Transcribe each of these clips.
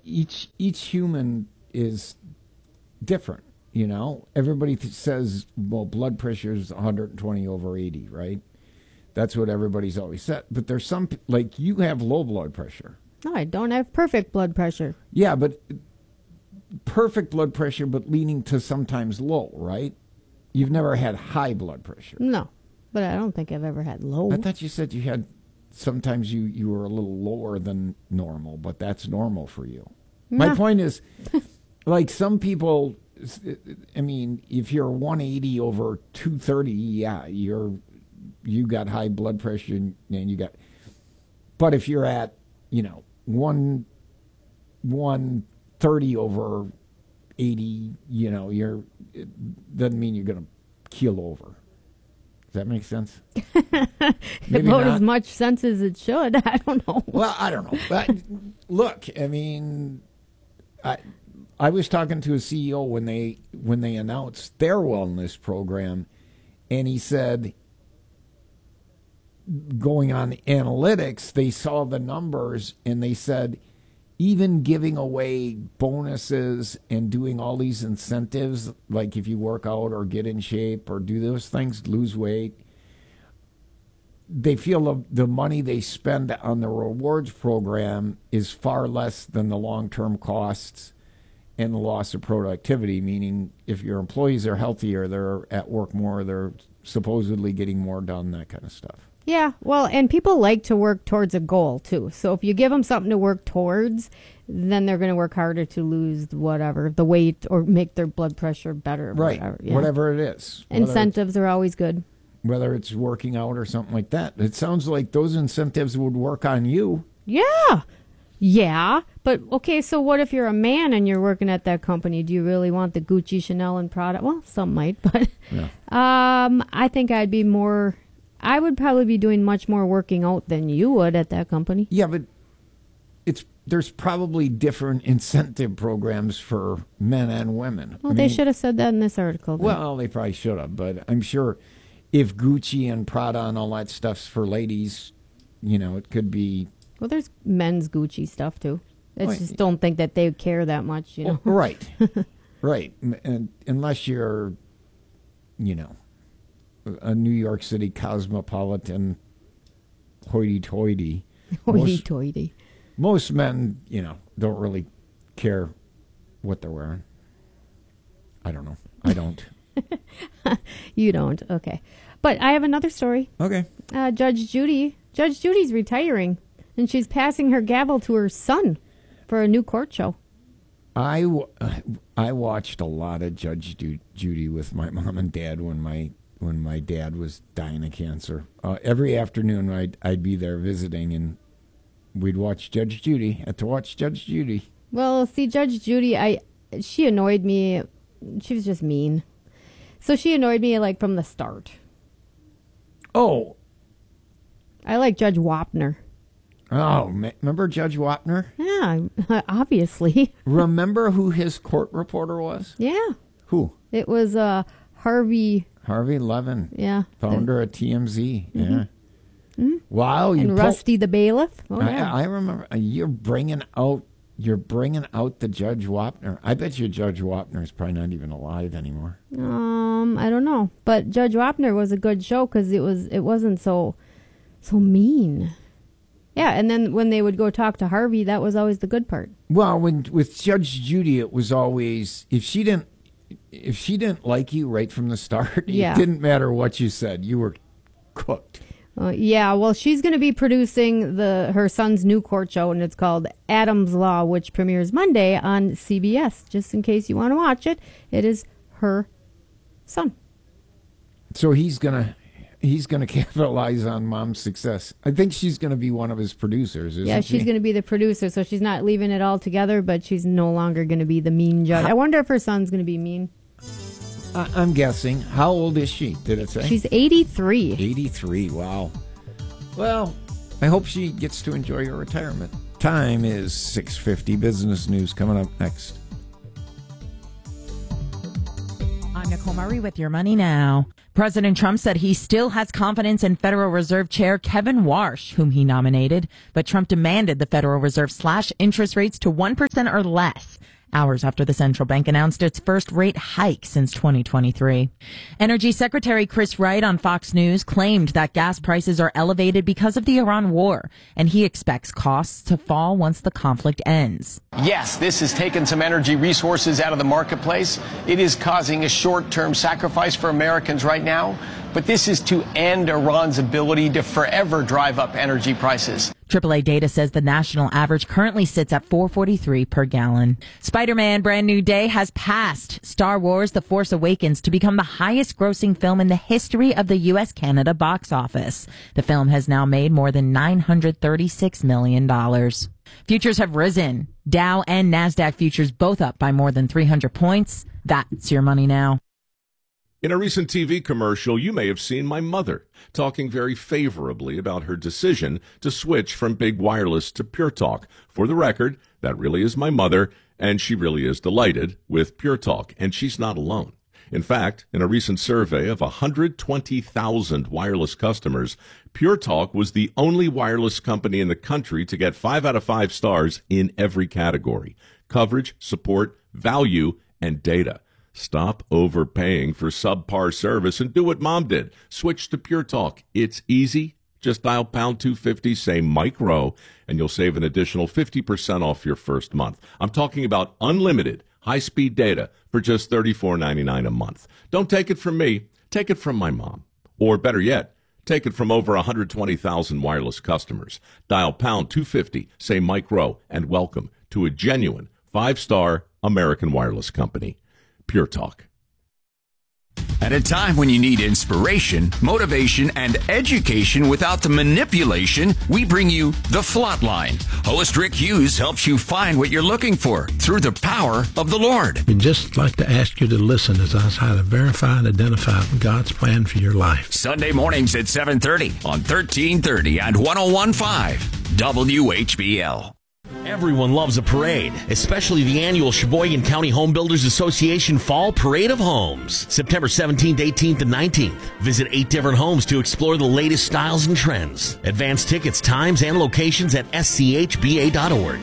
each human is different. Everybody says, well, blood pressure is 120/80, right? That's what everybody's always said. But there's some, like you have low blood pressure. No, I don't have perfect blood pressure. Yeah, but perfect blood pressure, but leaning to sometimes low, right? You've never had high blood pressure. No, but I don't think I've ever had low. I thought you said you had, sometimes you were a little lower than normal, but that's normal for you. Nah. My point is, like some people, I mean, if you're 180/230, yeah, you got high blood pressure and you got, but if you're at, 130/80, it doesn't mean you're going to keel over. Does that make sense? Maybe About not. as much sense as it should. I don't know. Well, I don't know. But look, I mean, I was talking to a CEO when they announced their wellness program, and he said, going on analytics, they saw the numbers, and they said, even giving away bonuses and doing all these incentives, like if you work out or get in shape or do those things, lose weight, they feel the money they spend on the rewards program is far less than the long-term costs and the loss of productivity, meaning if your employees are healthier, they're at work more, they're supposedly getting more done, that kind of stuff. Yeah, well, and people like to work towards a goal, too. So if you give them something to work towards, then they're going to work harder to lose whatever, the weight or make their blood pressure better. Right, whatever it is. Incentives are always good. Whether it's working out or something like that. It sounds like those incentives would work on you. Yeah. Yeah. But, okay, so what if you're a man and you're working at that company? Do you really want the Gucci, Chanel, and Prada? Well, some might, but Yeah. I think I would probably be doing much more working out than you would at that company. Yeah, but there's probably different incentive programs for men and women. Well, they should have said that in this article. Then. Well, they probably should have, but I'm sure if Gucci and Prada and all that stuff's for ladies, it could be. Well, there's men's Gucci stuff, too. I just don't think that they care that much, Oh, right. Right. And unless you're, a New York City cosmopolitan hoity-toity. Hoity-toity. Most men, don't really care what they're wearing. I don't know. I don't. You don't. Okay. But I have another story. Okay. Judge Judy's retiring, and she's passing her gavel to her son for a new court show. I watched a lot of Judge Judy with my mom and dad when my dad was dying of cancer. Every afternoon I'd be there visiting, and we'd watch Judge Judy. Had to watch Judge Judy. Well, see, Judge Judy, she annoyed me. She was just mean. So she annoyed me, like, from the start. Oh. I like Judge Wapner. Oh, remember Judge Wapner? Yeah, obviously. Remember who his court reporter was? Yeah. Who? It was Harvey Levin. Yeah. Founder of TMZ. Mm-hmm. Yeah. Mm-hmm. Wow. And Rusty the Bailiff. Oh, yeah. I remember. You're bringing out the Judge Wapner. I bet you Judge Wapner is probably not even alive anymore. I don't know. But Judge Wapner was a good show because it wasn't so mean. Yeah, and then when they would go talk to Harvey, that was always the good part. Well, with Judge Judy, it was always if she didn't like you right from the start, yeah. It didn't matter what you said, you were cooked. Yeah, well, she's going to be producing her son's new court show, and it's called Adam's Law, which premieres Monday on CBS. Just in case you want to watch it, it is her son. So he's gonna capitalize on Mom's success. I think she's gonna be one of his producers. Isn't Yeah, she's gonna be the producer, so she's not leaving it all together, but she's no longer gonna be the mean judge. I wonder if her son's gonna be mean. I'm guessing. How old is she? Did it say? She's 83. 83. Wow. Well, I hope she gets to enjoy her retirement. Time is 6:50. Business news coming up next. On Nicole Murray with your money now. President Trump said he still has confidence in Federal Reserve Chair Kevin Warsh, whom he nominated, but Trump demanded the Federal Reserve slash interest rates to 1% or less, hours after the central bank announced its first rate hike since 2023. Energy Secretary Chris Wright on Fox News claimed that gas prices are elevated because of the Iran war, and he expects costs to fall once the conflict ends. Yes, this has taken some energy resources out of the marketplace. It is causing a short-term sacrifice for Americans right now, but this is to end Iran's ability to forever drive up energy prices. AAA data says the national average currently sits at $4.43 per gallon. Spider-Man Brand New Day has passed Star Wars The Force Awakens to become the highest grossing film in the history of the U.S.-Canada box office. The film has now made more than $936 million. Futures have risen. Dow and NASDAQ futures both up by more than 300 points. That's your money now. In a recent TV commercial, you may have seen my mother talking very favorably about her decision to switch from big wireless to Pure Talk. For the record, that really is my mother, and she really is delighted with Pure Talk, and she's not alone. In fact, in a recent survey of 120,000 wireless customers, Pure Talk was the only wireless company in the country to get 5 out of 5 stars in every category: coverage, support, value, and data. Stop overpaying for subpar service and do what Mom did. Switch to Pure Talk. It's easy. Just dial pound 250, say Mike Rowe, and you'll save an additional 50% off your first month. I'm talking about unlimited high-speed data for just $34.99 a month. Don't take it from me. Take it from my mom. Or better yet, take it from over 120,000 wireless customers. Dial pound 250, say Mike Rowe, and welcome to a genuine 5-star American wireless company. Pure Talk. At a time when you need inspiration, motivation, and education without the manipulation, we bring you The Flatline. Host Rick Hughes helps you find what you're looking for through the power of the Lord. We'd just like to ask you to listen as I try to verify and identify God's plan for your life. Sunday mornings at 7:30 on 1330 and 101.5 WHBL. Everyone loves a parade, especially the annual Sheboygan County Home Builders Association Fall Parade of Homes, September 17th, 18th, and 19th. Visit 8 different homes to explore the latest styles and trends. Advance tickets, times, and locations at schba.org.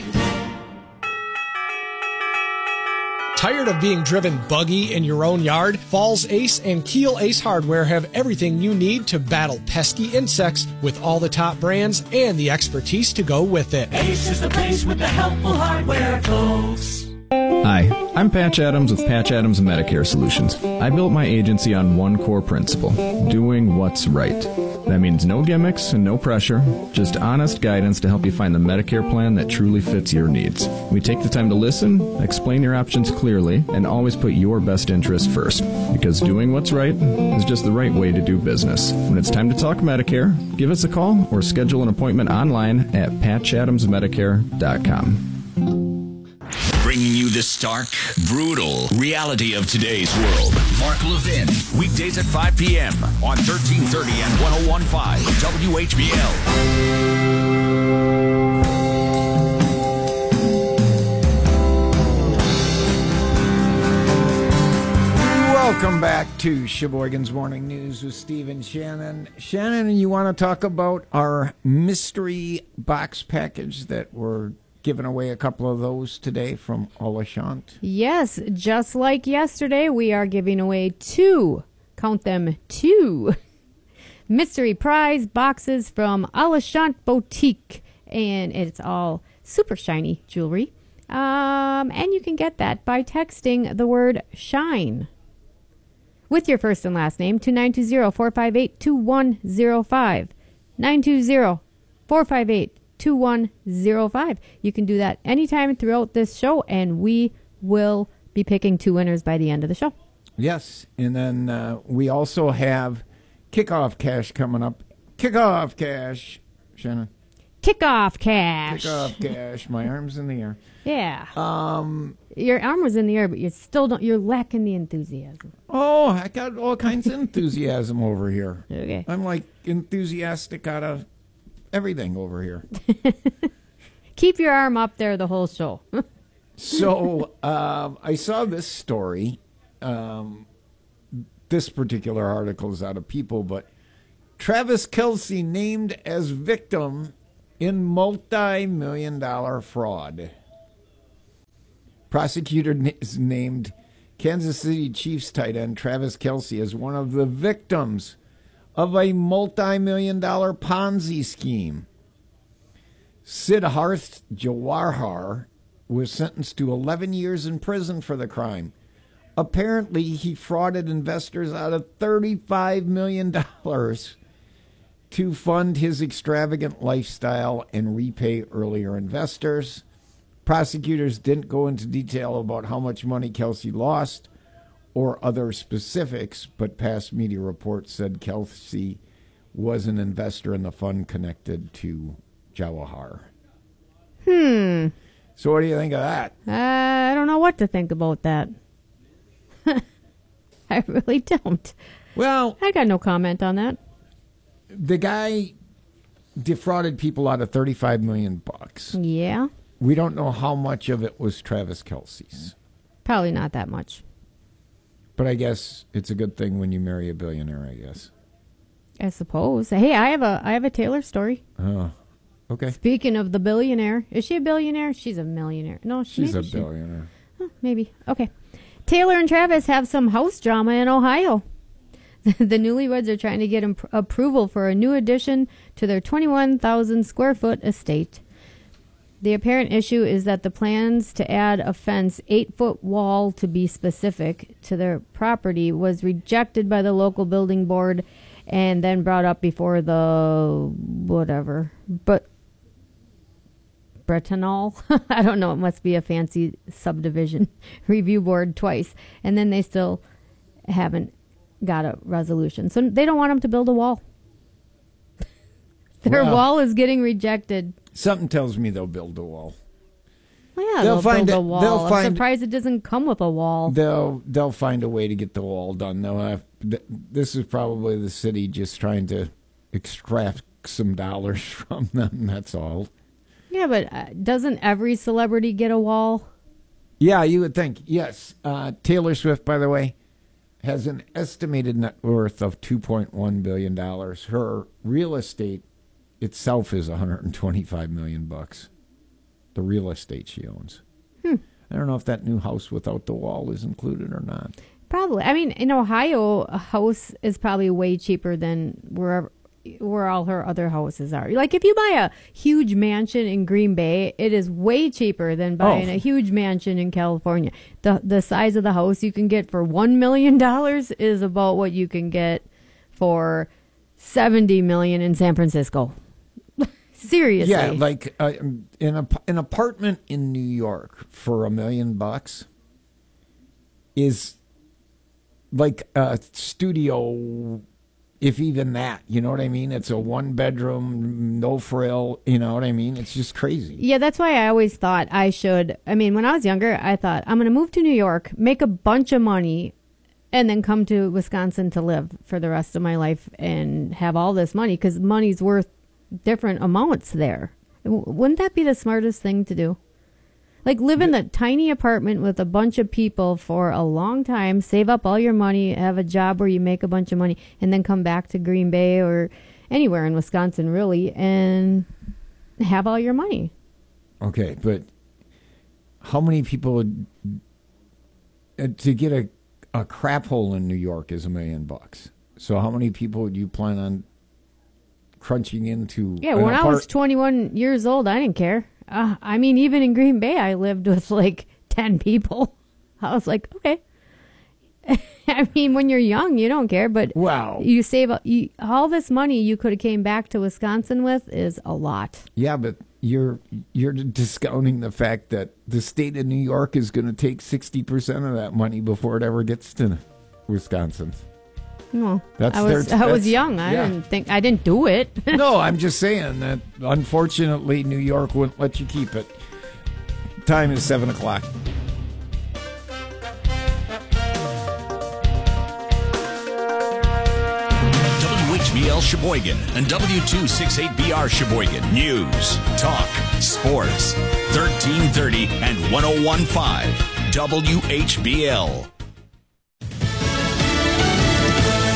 Tired of being driven buggy in your own yard? Falls Ace and Keel Ace Hardware have everything you need to battle pesky insects with all the top brands and the expertise to go with it. Ace is the place with the helpful hardware, folks. Hi, I'm Patch Adams with Patch Adams Medicare Solutions. I built my agency on one core principle: doing what's right. That means no gimmicks and no pressure, just honest guidance to help you find the Medicare plan that truly fits your needs. We take the time to listen, explain your options clearly, and always put your best interest first. Because doing what's right is just the right way to do business. When it's time to talk Medicare, give us a call or schedule an appointment online at patchadamsmedicare.com. Bringing you the stark, brutal reality of today's world. Mark Levin, weekdays at 5 p.m. on 1330 and 101.5 WHBL. Welcome back to Sheboygan's Morning News with Steve and Shannon. Shannon, you want to talk about our mystery box package that we're giving away a couple of those today from Alashant? Yes, just like yesterday, we are giving away 2, count them, 2 mystery prize boxes from Alashant Boutique. And it's all super shiny jewelry. And you can get that by texting the word SHINE with your first and last name to 920-458-2105. 920-458-2105. You can do that anytime throughout this show, and we will be picking 2 winners by the end of the show. Yes, and then we also have kickoff cash coming up. Kickoff cash, Shannon. Kickoff cash. Kickoff cash. My arm's in the air. Yeah. Your arm was in the air, but you still don't. You're lacking the enthusiasm. Oh, I got all kinds of enthusiasm over here. Okay. I'm like enthusiastic out of everything over here. Keep your arm up there the whole show. So I saw this story. this particular article is out of People, but Travis Kelce named as victim in multi-million-dollar fraud. Prosecutors named Kansas City Chiefs tight end Travis Kelce as one of the victims of a multi-million-dollar Ponzi scheme. Siddharth Jawahar was sentenced to 11 years in prison for the crime. Apparently, he frauded investors out of $35 million to fund his extravagant lifestyle and repay earlier investors. Prosecutors didn't go into detail about how much money Kelce lost or other specifics, but past media reports said Kelce was an investor in the fund connected to Jawahar. So what do you think of that? I don't know what to think about that. I really don't. Well, I got no comment on that. The guy defrauded people out of $35 million. Yeah. We don't know how much of it was Travis Kelce's. Probably not that much. But I guess it's a good thing when you marry a billionaire, I guess. I suppose. Hey, I have a Taylor story. Oh, okay. Speaking of the billionaire, is she a billionaire? She's a millionaire. No, she's a billionaire. Maybe. Okay. Taylor and Travis have some house drama in Ohio. The newlyweds are trying to get approval for a new addition to their 21,000 square foot estate. The apparent issue is that the plans to add a fence 8-foot wall, to be specific, to their property was rejected by the local building board and then brought up before the Bretonal, I don't know, it must be a fancy subdivision review board twice. And then they still haven't got a resolution. So they don't want them to build a wall. Their wall is getting rejected. Something tells me they'll build a wall. Well, yeah, they'll build a wall. I'm surprised it doesn't come with a wall. They'll find a way to get the wall done. This is probably the city just trying to extract some dollars from them. That's all. Yeah, but doesn't every celebrity get a wall? Yeah, you would think. Yes. Taylor Swift, by the way, has an estimated net worth of $2.1 billion. Her real estate itself is $125 million. The real estate she owns. I don't know if that new house without the wall is included or not. Probably. I mean, in Ohio, a house is probably way cheaper than where all her other houses are. Like, if you buy a huge mansion in Green Bay, it is way cheaper than buying a huge mansion in California. The size of the house you can get for $1 million is about what you can get for $70 million in San Francisco. Seriously. Yeah, like an apartment in New York for $1 million is like a studio, if even that. You know what I mean? It's a 1-bedroom, no frill. You know what I mean? It's just crazy. Yeah, that's why I always thought I should. I mean, when I was younger, I thought I'm going to move to New York, make a bunch of money, and then come to Wisconsin to live for the rest of my life and have all this money, because money's worth different amounts there. Wouldn't that be the smartest thing to do? Like, live in the tiny apartment with a bunch of people for a long time, save up all your money, have a job where you make a bunch of money, and then come back to Green Bay or anywhere in Wisconsin, really, and have all your money. Okay, but how many people to get a crap hole in New York is $1 million? So how many people would you plan on crunching into? Yeah, when I was 21 years old, I didn't care. I mean, even in Green Bay, I lived with like 10 people. I was like, okay. I mean, when you're young, you don't care, but wow, you save all this money you could have came back to Wisconsin with is a lot. Yeah, but you're discounting the fact that the state of New York is going to take 60% of that money before it ever gets to Wisconsin. Well, I was young. I didn't do it. No, I'm just saying that unfortunately New York wouldn't let you keep it. Time is 7 o'clock. WHBL Sheboygan and W268BR Sheboygan. News, talk, sports. 1330 and 101.5 WHBL.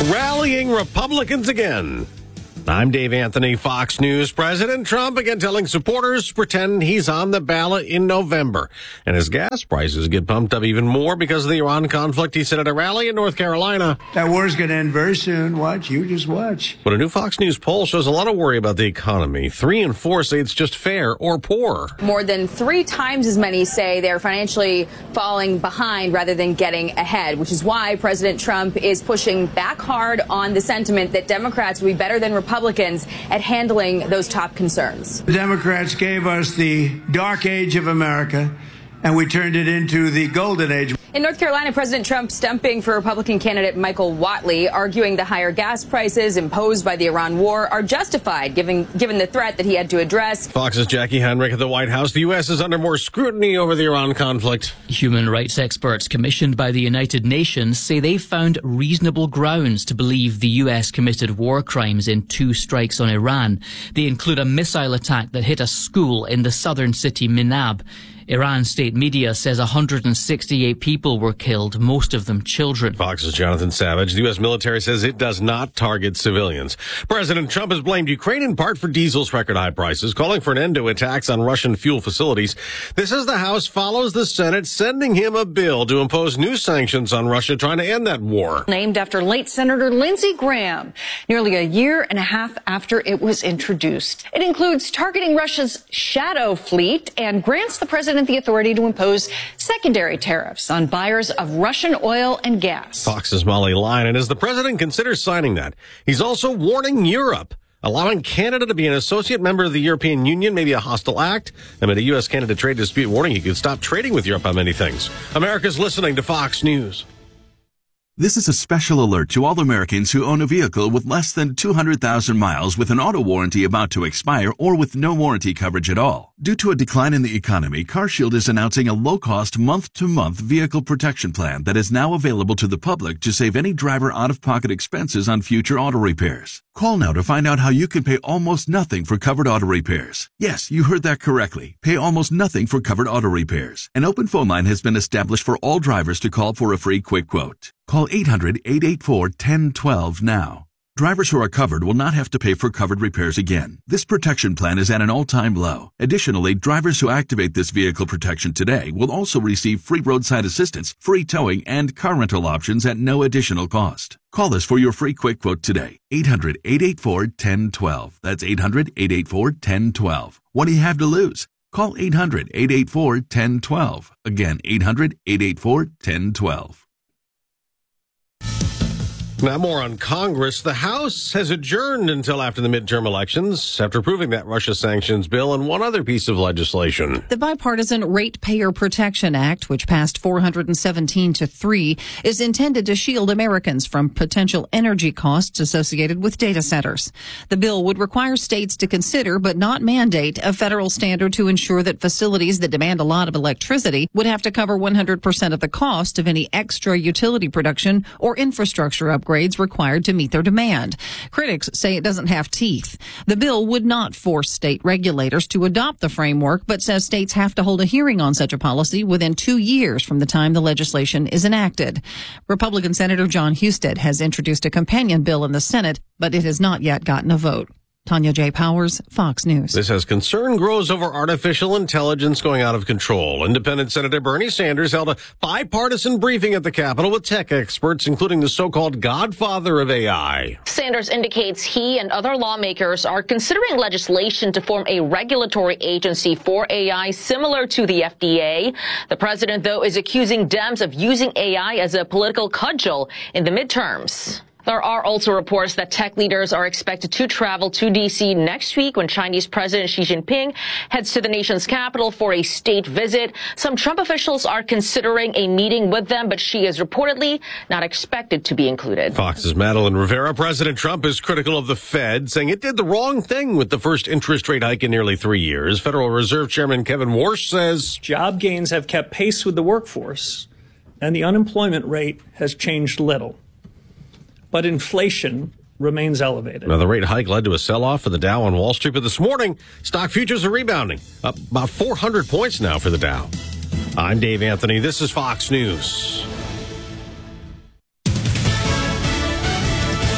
rallying Republicans again. I'm Dave Anthony, Fox News. President Trump again telling supporters to pretend he's on the ballot in November. And as gas prices get pumped up even more because of the Iran conflict, he said at a rally in North Carolina. That war's going to end very soon. Watch. You just watch. But a new Fox News poll shows a lot of worry about the economy. 3 in 4 say it's just fair or poor. More than 3 times as many say they're financially falling behind rather than getting ahead, which is why President Trump is pushing back hard on the sentiment that Democrats will be better than Republicans at handling those top concerns. The Democrats gave us the dark age of America, and we turned it into the golden age. In North Carolina, President Trump stumping for Republican candidate Michael Whatley, arguing the higher gas prices imposed by the Iran war are justified, given the threat that he had to address. Fox's Jackie Heinrich at the White House. The U.S. is under more scrutiny over the Iran conflict. Human rights experts commissioned by the United Nations say they found reasonable grounds to believe the U.S. committed war crimes in 2 strikes on Iran. They include a missile attack that hit a school in the southern city Minab. Iran state media says 168 people were killed, most of them children. Fox's Jonathan Savage. The U.S. military says it does not target civilians. President Trump has blamed Ukraine in part for diesel's record high prices, calling for an end to attacks on Russian fuel facilities. This as the House follows the Senate, sending him a bill to impose new sanctions on Russia, trying to end that war. Named after late Senator Lindsey Graham, nearly a year and a half after it was introduced. It includes targeting Russia's shadow fleet and grants the president the authority to impose secondary tariffs on buyers of Russian oil and gas. Fox's Molly Lyon. And as the president considers signing that, he's also warning Europe. Allowing Canada to be an associate member of the European Union may be a hostile act. Amid a U.S.-Canada trade dispute warning he could stop trading with Europe on many things. America's listening to Fox News. This is a special alert to all Americans who own a vehicle with less than 200,000 miles with an auto warranty about to expire or with no warranty coverage at all. Due to a decline in the economy, CarShield is announcing a low-cost month-to-month vehicle protection plan that is now available to the public to save any driver out-of-pocket expenses on future auto repairs. Call now to find out how you can pay almost nothing for covered auto repairs. Yes, you heard that correctly. Pay almost nothing for covered auto repairs. An open phone line has been established for all drivers to call for a free quick quote. Call 800-884-1012 now. Drivers who are covered will not have to pay for covered repairs again. This protection plan is at an all-time low. Additionally, drivers who activate this vehicle protection today will also receive free roadside assistance, free towing, and car rental options at no additional cost. Call us for your free quick quote today. 800-884-1012. That's 800-884-1012. What do you have to lose? Call 800-884-1012. Again, 800-884-1012. Now more on Congress. The House has adjourned until after the midterm elections after approving that Russia sanctions bill and one other piece of legislation. The Bipartisan Ratepayer Protection Act, which passed 417-3, is intended to shield Americans from potential energy costs associated with data centers. The bill would require states to consider but not mandate a federal standard to ensure that facilities that demand a lot of electricity would have to cover 100% of the cost of any extra utility production or infrastructure upgrades required to meet their demand. Critics say it doesn't have teeth. The bill would not force state regulators to adopt the framework, but says states have to hold a hearing on such a policy within 2 years from the time the legislation is enacted. Republican Senator John Husted has introduced a companion bill in the Senate, but it has not yet gotten a vote. Tanya J. Powers, Fox News. This as concern grows over artificial intelligence going out of control. Independent Senator Bernie Sanders held a bipartisan briefing at the Capitol with tech experts, including the so-called godfather of AI. Sanders indicates he and other lawmakers are considering legislation to form a regulatory agency for AI similar to the FDA. The president, though, is accusing Dems of using AI as a political cudgel in the midterms. There are also reports that tech leaders are expected to travel to D.C. next week when Chinese President Xi Jinping heads to the nation's capital for a state visit. Some Trump officials are considering a meeting with them, but Xi is reportedly not expected to be included. Fox's Madeline Rivera. President Trump is critical of the Fed, saying it did the wrong thing with the first interest rate hike in nearly 3 years. Federal Reserve Chairman Kevin Warsh says job gains have kept pace with the workforce, and the unemployment rate has changed little. But inflation remains elevated. Now, the rate hike led to a sell-off for the Dow on Wall Street, but this morning, stock futures are rebounding, up about 400 points now for the Dow. I'm Dave Anthony. This is Fox News.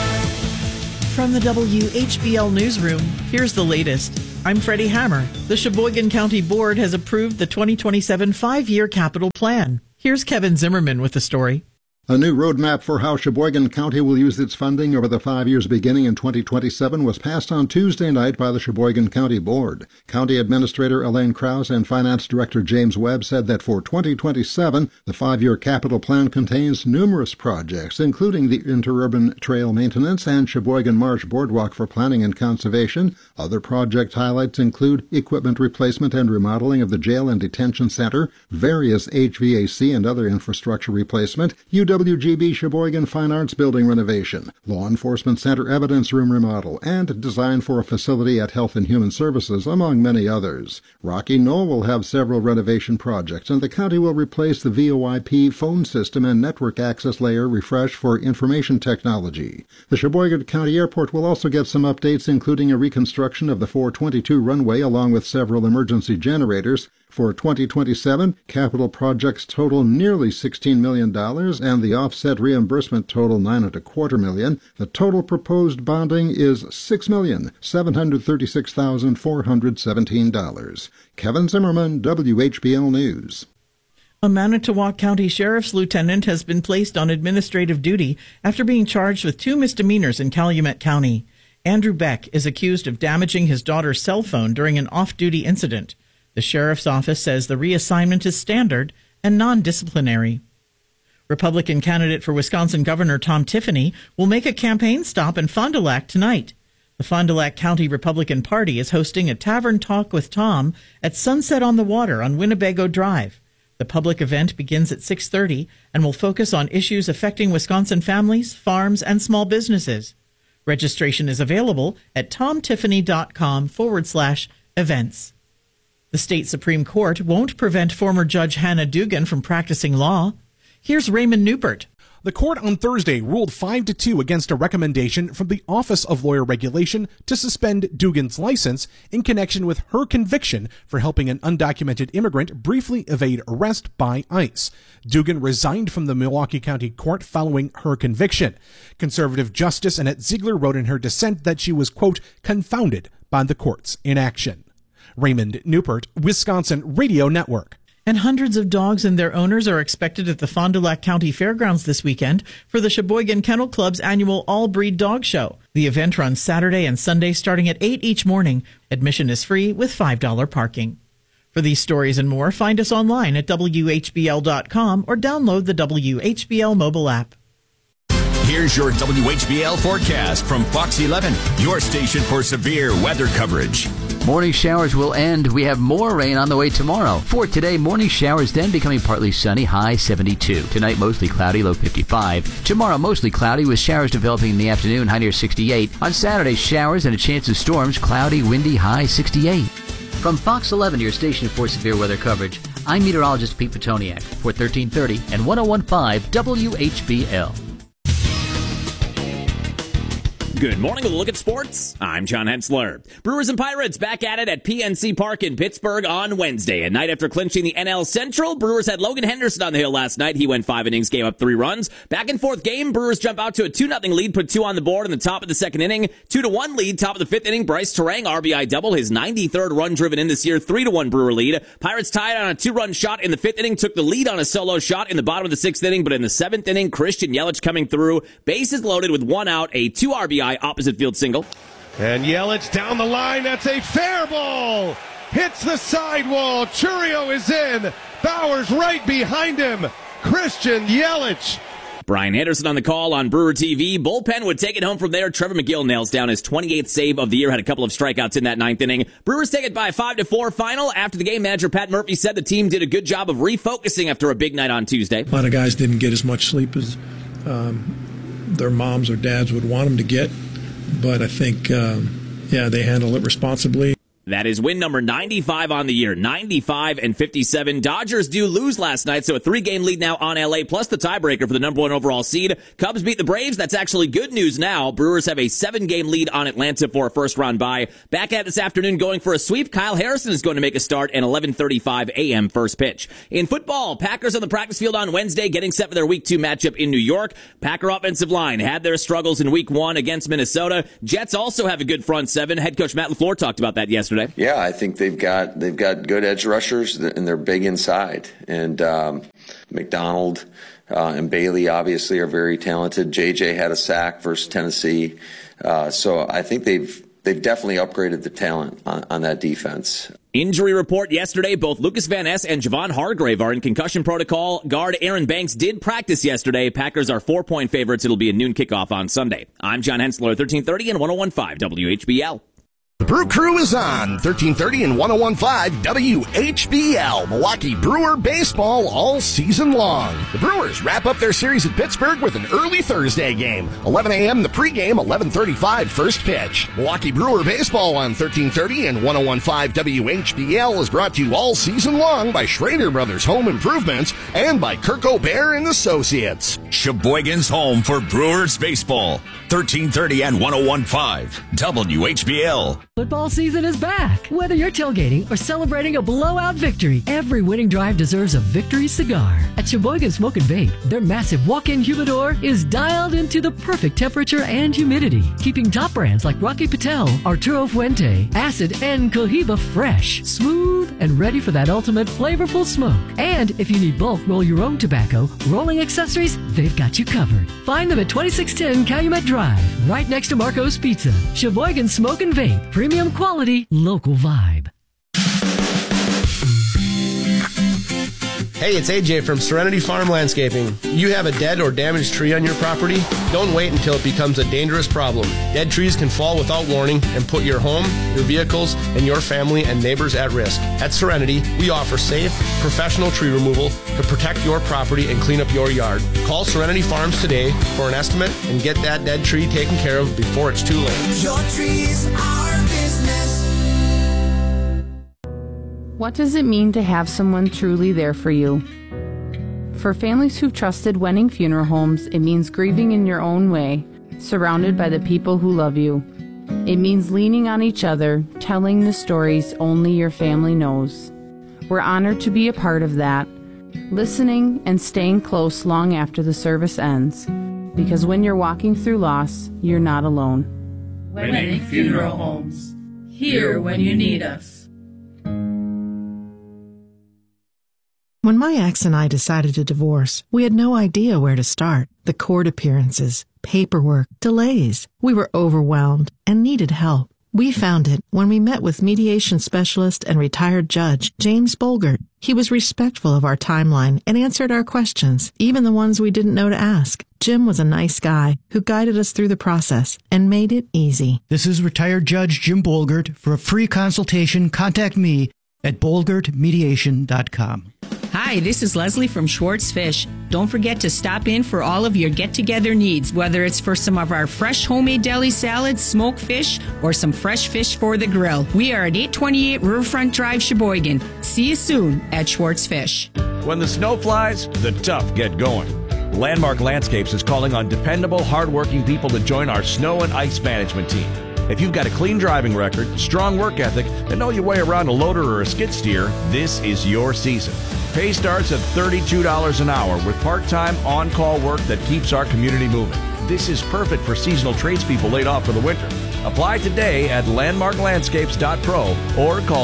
From the WHBL Newsroom, here's the latest. I'm Freddie Hammer. The Sheboygan County Board has approved the 2027 5-year capital plan. Here's Kevin Zimmerman with the story. A new roadmap for how Sheboygan County will use its funding over the 5 years beginning in 2027 was passed on Tuesday night by the Sheboygan County Board. County Administrator Elaine Krause and Finance Director James Webb said that for 2027, the 5-year capital plan contains numerous projects, including the Interurban Trail Maintenance and Sheboygan Marsh Boardwalk for Planning and Conservation. Other project highlights include equipment replacement and remodeling of the jail and detention center, various HVAC and other infrastructure replacement, UWGB Sheboygan Fine Arts Building renovation, Law Enforcement Center evidence room remodel, and design for a facility at Health and Human Services, among many others. Rocky Knoll will have several renovation projects, and the county will replace the VoIP phone system and network access layer refresh for information technology. The Sheboygan County Airport will also get some updates, including a reconstruction of the 422 runway along with several emergency generators. For 2027, capital projects total nearly $16 million, and the offset reimbursement total $9.25 million. The total proposed bonding is $6,736,417. Kevin Zimmerman, WHBL News. A Manitowoc County Sheriff's Lieutenant has been placed on administrative duty after being charged with 2 misdemeanors in Calumet County. Andrew Beck is accused of damaging his daughter's cell phone during an off-duty incident. The sheriff's office says the reassignment is standard and non-disciplinary. Republican candidate for Wisconsin Governor Tom Tiffany will make a campaign stop in Fond du Lac tonight. The Fond du Lac County Republican Party is hosting a Tavern Talk with Tom at Sunset on the Water on Winnebago Drive. The public event begins at 6:30 and will focus on issues affecting Wisconsin families, farms, and small businesses. Registration is available at tomtiffany.com/events. The state Supreme Court won't prevent former Judge Hannah Dugan from practicing law. Here's Raymond Newpert. The court on Thursday ruled 5-2 against a recommendation from the Office of Lawyer Regulation to suspend Dugan's license in connection with her conviction for helping an undocumented immigrant briefly evade arrest by ICE. Dugan resigned from the Milwaukee County Court following her conviction. Conservative Justice Annette Ziegler wrote in her dissent that she was, quote, confounded by the court's inaction. Raymond Newpert, Wisconsin Radio Network. And hundreds of dogs and their owners are expected at the Fond du Lac County Fairgrounds this weekend for the Sheboygan Kennel Club's annual all-breed dog show. The event runs Saturday and Sunday starting at 8 each morning. Admission is free with $5 parking. For these stories and more, find us online at WHBL.com or download the WHBL mobile app. Here's your WHBL forecast from Fox 11, your station for severe weather coverage. Morning showers will end. We have more rain on the way tomorrow. For today, morning showers then becoming partly sunny, high 72. Tonight, mostly cloudy, low 55. Tomorrow, mostly cloudy with showers developing in the afternoon, high near 68. On Saturday, showers and a chance of storms, cloudy, windy, high 68. From Fox 11, your station for severe weather coverage, I'm meteorologist Pete Petoniak for 1330 and 1015 WHBL. Good morning with a look at sports. I'm John Hensler. Brewers and Pirates back at it at PNC Park in Pittsburgh on Wednesday. A night after clinching the NL Central, Brewers had Logan Henderson on the hill last night. He went 5 innings, gave up 3 runs. Back and forth game, Brewers jump out to a 2-0 lead, put 2 on the board in the top of the second inning. 2-1 lead, top of the 5th inning. Bryce Terang, RBI double, his 93rd run driven in this year, 3-1 Brewer lead. Pirates tied on a 2-run shot in the 5th inning, took the lead on a solo shot in the bottom of the 6th inning, but in the 7th inning, Christian Yelich coming through, bases loaded with 1 out, a 2 RBI opposite field single. And Yelich down the line. That's a fair ball. Hits the sidewall. Chourio is in. Bauer's right behind him. Christian Yelich. Brian Anderson on the call on Brewer TV. Bullpen would take it home from there. Trevor McGill nails down his 28th save of the year. Had a couple of strikeouts in that 9th inning. Brewers take it by a 5-4 final. After the game, manager Pat Murphy said the team did a good job of refocusing after a big night on Tuesday. A lot of guys didn't get as much sleep as their moms or dads would want them to get. But I think, they handle it responsibly. That is win number 95 on the year, 95-57. Dodgers do lose last night, so a 3-game lead now on LA, plus the tiebreaker for the number 1 overall seed. Cubs beat the Braves. That's actually good news now. Brewers have a 7-game lead on Atlanta for a first-round bye. Back at this afternoon going for a sweep. Kyle Harrison is going to make a start at 11:35 a.m. first pitch. In football, Packers on the practice field on Wednesday, getting set for their Week 2 matchup in New York. Packer offensive line had their struggles in Week 1 against Minnesota. Jets also have a good front seven. Head coach Matt LaFleur talked about that yesterday. Yeah, I think they've got good edge rushers, and they're big inside. And McDonald and Bailey obviously are very talented. JJ had a sack versus Tennessee, so I think they've definitely upgraded the talent on that defense. Injury report yesterday, both Lucas Van Ness and Javon Hargrave are in concussion protocol. Guard Aaron Banks did practice yesterday. Packers are 4-point favorites. It'll be a noon kickoff on Sunday. I'm John Hensler, 1330 and 101.5 WHBL. The Brew Crew is on 1330 and 101.5 WHBL. Milwaukee Brewer baseball all season long. The Brewers wrap up their series at Pittsburgh with an early Thursday game. 11 a.m. the pregame, 11:35 first pitch. Milwaukee Brewer baseball on 1330 and 101.5 WHBL is brought to you all season long by Schrader Brothers Home Improvements and by Kirk O'Bear and Associates. Sheboygan's home for Brewers baseball. 1330 and 101.5 WHBL. Football season is back. Whether you're tailgating or celebrating a blowout victory, every winning drive deserves a victory cigar. At Sheboygan Smoke and Vape, their massive walk-in humidor is dialed into the perfect temperature and humidity, keeping top brands like Rocky Patel, Arturo Fuente, Acid, and Cohiba fresh, smooth, and ready for that ultimate flavorful smoke. And if you need bulk roll your own tobacco, rolling accessories, they've got you covered. Find them at 2610 Calumet Drive, right next to Marco's Pizza. Sheboygan Smoke and Vape. Premium quality, local vibe. Hey, it's AJ from Serenity Farm Landscaping. You have a dead or damaged tree on your property? Don't wait until it becomes a dangerous problem. Dead trees can fall without warning and put your home, your vehicles, and your family and neighbors at risk. At Serenity, we offer safe, professional tree removal to protect your property and clean up your yard. Call Serenity Farms today for an estimate and get that dead tree taken care of before it's too late. Your trees are business. What does it mean to have someone truly there for you? For families who've trusted Wenning Funeral Homes, it means grieving in your own way, surrounded by the people who love you. It means leaning on each other, telling the stories only your family knows. We're honored to be a part of that, listening and staying close long after the service ends. Because when you're walking through loss, you're not alone. Wenning Funeral Homes. Here when you need us. When my ex and I decided to divorce, we had no idea where to start. The court appearances, paperwork, delays. We were overwhelmed and needed help. We found it when we met with mediation specialist and retired judge James Bolgert. He was respectful of our timeline and answered our questions, even the ones we didn't know to ask. Jim was a nice guy who guided us through the process and made it easy. This is retired Judge Jim Bolgert. For a free consultation, contact me at bolgertmediation.com. Hi, this is Leslie from Schwartz Fish. Don't forget to stop in for all of your get-together needs, whether it's for some of our fresh homemade deli salads, smoked fish, or some fresh fish for the grill. We are at 828 Riverfront Drive, Sheboygan. See you soon at Schwartz Fish. When the snow flies, the tough get going. Landmark Landscapes is calling on dependable, hardworking people to join our snow and ice management team. If you've got a clean driving record, strong work ethic, and know your way around a loader or a skid steer, this is your season. Pay starts at $32 an hour with part-time on-call work that keeps our community moving. This is perfect for seasonal tradespeople laid off for the winter. Apply today at landmarklandscapes.pro or call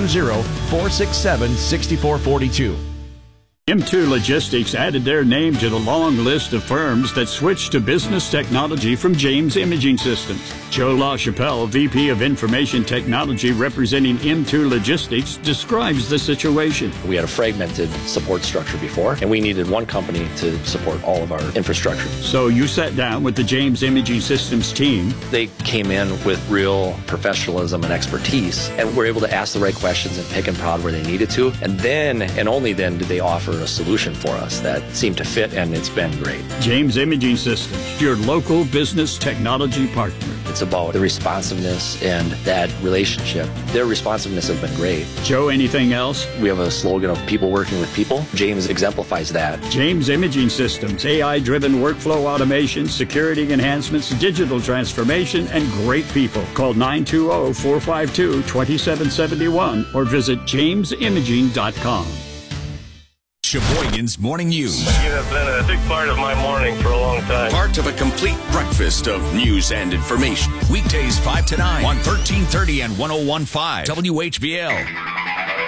920-467-6442. M2 Logistics added their name to the long list of firms that switched to business technology from James Imaging Systems. Joe LaChapelle, VP of Information Technology representing M2 Logistics, describes the situation. We had a fragmented support structure before, and we needed one company to support all of our infrastructure. So you sat down with the James Imaging Systems team. They came in with real professionalism and expertise, and were able to ask the right questions and pick and prod where they needed to. And then, and only then, did they offer a solution for us that seemed to fit, and it's been great. James Imaging Systems, your local business technology partner. It's about the responsiveness and that relationship. Their responsiveness has been great. Joe, anything else? We have a slogan of people working with people. James exemplifies that. James Imaging Systems, AI-driven workflow automation, security enhancements, digital transformation, and great people. Call 920-452-2771 or visit jamesimaging.com. Sheboygan's Morning News. You have been a big part of my morning for a long time. Part of a complete breakfast of news and information. Weekdays 5 to 9 on 1330 and 101.5 WHBL.